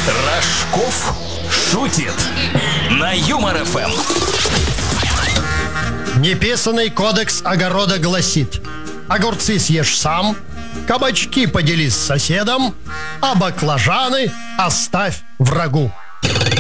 Рожков шутит на Юмор ФМ. Неписанный кодекс огорода гласит: огурцы съешь сам, кабачки подели с соседом, а баклажаны оставь врагу.